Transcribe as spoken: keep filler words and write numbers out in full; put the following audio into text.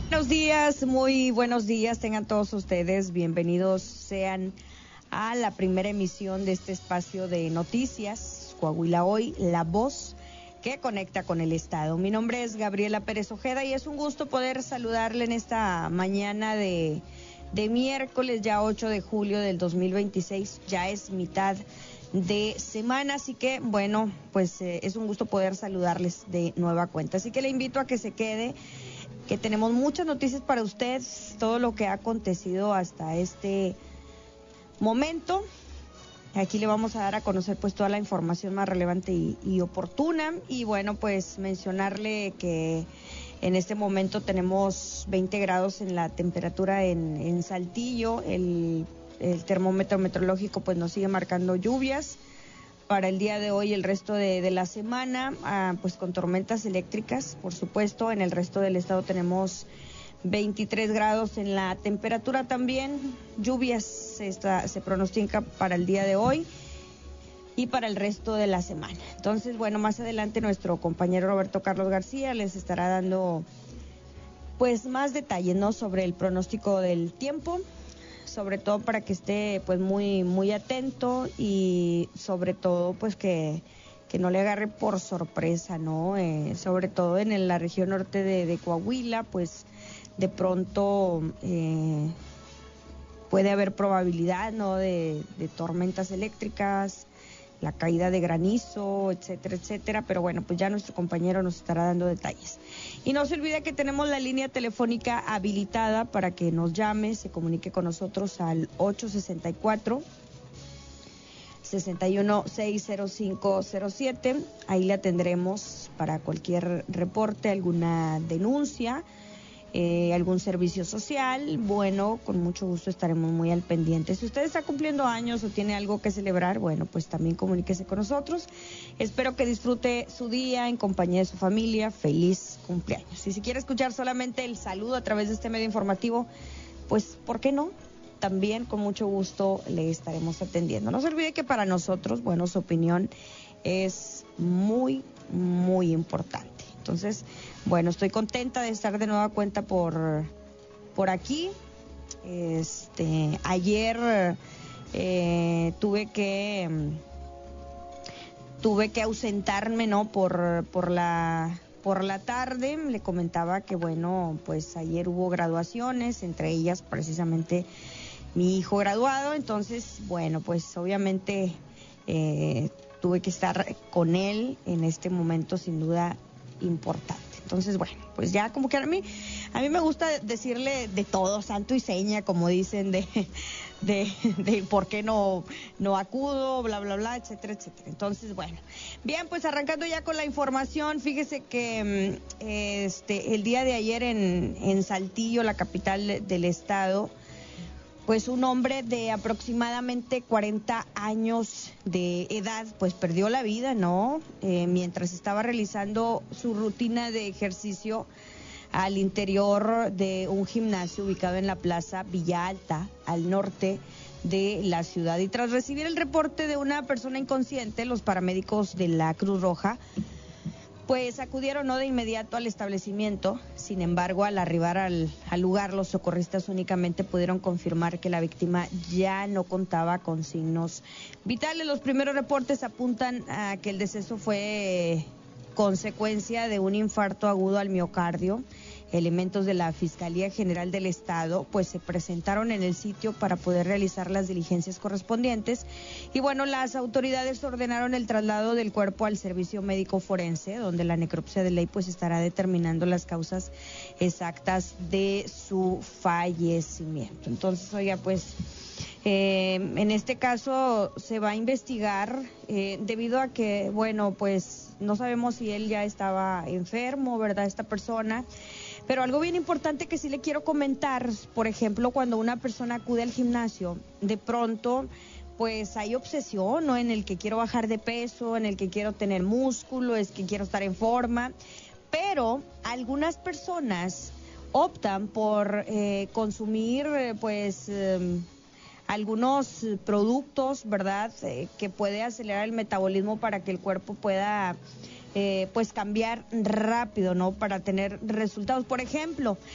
Buenos días, muy buenos días, tengan todos ustedes, bienvenidos sean a la primera emisión de este espacio de noticias, Coahuila Hoy, la voz que conecta con el Estado. Mi nombre es Gabriela Pérez Ojeda y es un gusto poder saludarle en esta mañana de, de miércoles, ya ocho de julio del dos mil veintiséis, ya es mitad de semana, así que bueno, pues eh, es un gusto poder saludarles de nueva cuenta, así que le invito a que se quede, que tenemos muchas noticias para usted, todo lo que ha acontecido hasta este momento. Aquí le vamos a dar a conocer pues toda la información más relevante y, y oportuna, y bueno, pues mencionarle que en este momento tenemos veinte grados en la temperatura en, en Saltillo. el, el termómetro meteorológico pues nos sigue marcando lluvias para el día de hoy y el resto de, de la semana, ah, pues con tormentas eléctricas, por supuesto. En el resto del estado tenemos veintitrés grados en la temperatura también, lluvias se, está, se pronostica para el día de hoy y para el resto de la semana. Entonces, bueno, más adelante nuestro compañero Roberto Carlos García les estará dando pues más detalles, ¿no?, sobre el pronóstico del tiempo, sobre todo para que esté pues muy muy atento y sobre todo pues que, que no le agarre por sorpresa, ¿no? Eh, sobre todo en el, la región norte de, de Coahuila, pues de pronto eh, puede haber probabilidad, ¿no?, de, de tormentas eléctricas, la caída de granizo, etcétera, etcétera, pero bueno, pues ya nuestro compañero nos estará dando detalles. Y no se olvide que tenemos la línea telefónica habilitada para que nos llame, se comunique con nosotros al ocho sesenta y cuatro, sesenta y uno, seis cero cinco cero siete, ahí le atendremos para cualquier reporte, alguna denuncia, Eh, algún servicio social. Bueno, con mucho gusto estaremos muy al pendiente. Si usted está cumpliendo años o tiene algo que celebrar, bueno, pues también comuníquese con nosotros. Espero que disfrute su día en compañía de su familia. Feliz cumpleaños. Y si quiere escuchar solamente el saludo a través de este medio informativo, pues, ¿por qué no? También con mucho gusto le estaremos atendiendo. No se olvide que para nosotros, bueno, su opinión es muy, muy importante. Entonces, bueno, estoy contenta de estar de nueva cuenta por, por aquí. Este, ayer eh, tuve que tuve que ausentarme, ¿no?, por, por la por la tarde. Le comentaba que bueno, pues ayer hubo graduaciones, entre ellas precisamente mi hijo graduado. Entonces, bueno, pues obviamente eh, tuve que estar con él en este momento, sin duda importante. Entonces, bueno, pues ya como que a mí a mí me gusta decirle de todo, santo y seña, como dicen, de de, de por qué no no acudo, bla bla bla, etcétera, etcétera. Entonces, bueno, bien, pues arrancando ya con la información, fíjese que este el día de ayer en en Saltillo, la capital del estado, pues un hombre de aproximadamente cuarenta años de edad, pues perdió la vida, ¿no? Eh, mientras estaba realizando su rutina de ejercicio al interior de un gimnasio ubicado en la Plaza Villa Alta, al norte de la ciudad. Y tras recibir el reporte de una persona inconsciente, los paramédicos de la Cruz Roja pues acudieron, ¿no?, de inmediato al establecimiento. Sin embargo, al arribar al, al lugar, los socorristas únicamente pudieron confirmar que la víctima ya no contaba con signos vitales. Los primeros reportes apuntan a que el deceso fue consecuencia de un infarto agudo al miocardio. Elementos de la Fiscalía General del Estado pues se presentaron en el sitio para poder realizar las diligencias correspondientes, y bueno, las autoridades ordenaron el traslado del cuerpo al servicio médico forense, donde la necropsia de ley pues estará determinando las causas exactas de su fallecimiento. Entonces, oiga, pues eh, en este caso se va a investigar eh, debido a que, bueno, pues no sabemos si él ya estaba enfermo, ¿verdad?, esta persona. Pero algo bien importante que sí le quiero comentar, por ejemplo, cuando una persona acude al gimnasio, de pronto pues hay obsesión, ¿no?, en el que quiero bajar de peso, en el que quiero tener músculo, es que quiero estar en forma, pero algunas personas optan por eh, consumir pues eh, algunos productos, ¿verdad?, eh, que puede acelerar el metabolismo para que el cuerpo pueda Eh, pues cambiar rápido, ¿no?, para tener resultados. Por ejemplo,